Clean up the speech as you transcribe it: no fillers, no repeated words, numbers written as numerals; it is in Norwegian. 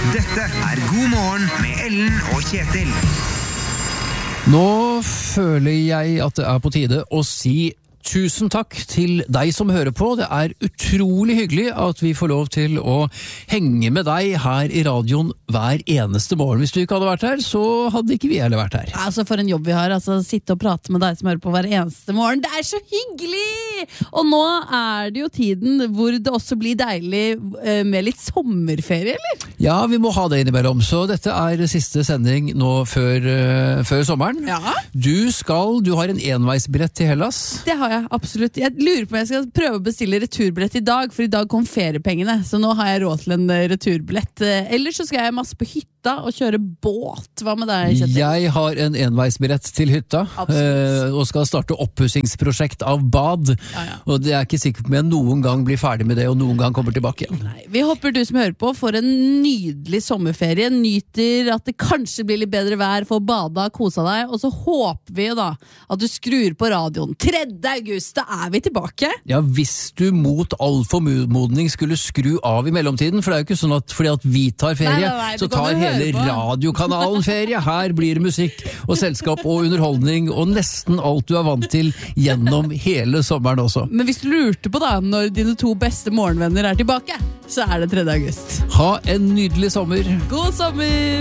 Dette God morgen med Ellen og Kjetil. Nå føler jeg at det på tide å si tusen takk til deg som hører på. Det utrolig hyggelig at vi får lov til å henge med deg her i radioen hver eneste morgen. Hvis du ikke hadde vært her, så hadde ikke vi heller vært her. Altså for en jobb vi har, sitte og prate med deg som hører på hver eneste morgen. Det så hyggelig! Og nå det jo tiden hvor det også blir deilig med litt sommerferie, eller? Ja, vi må ha det innimellom. Så dette siste sending nå før sommeren. Ja. Du har en enveisbillett til Hellas. Det har jeg, absolutt. Jeg lurer på om jeg skal prøve å bestille returbillett i dag, for i dag kom feriepengene, så nå har jeg råd til en returbillett. Ellers så skal jeg masse på hytta og kjøre båt. Hva med deg, Kjetil? Jeg har en enveisbillett til hytta, og skal starte oppussingsprosjekt av bad. Ja. Og det ikke sikkert om jeg noen gang blir ferdig med det, og noen gang kommer tilbake igjen. Nei. Vi håper du som hører på får en nydelig sommerferie, nyter at det kanskje blir litt bedre vær, får bada, kosa deg, og så håper vi jo da at du skrur på radioen 3. august, da vi tilbake. Ja, hvis du mot all formodning skulle skru av i mellomtiden, for det jo ikke sånn at fordi at vi tar ferie, nei, så tar hele radiokanalen ferie. Her blir det musikk og selskap og underholdning og nesten alt du vant til gjennom hele sommeren også. Men hvis du lurte på da, når dine 2 beste morgenvenner tilbake, så det 3. august. Ha en nydelig sommer. God sommer!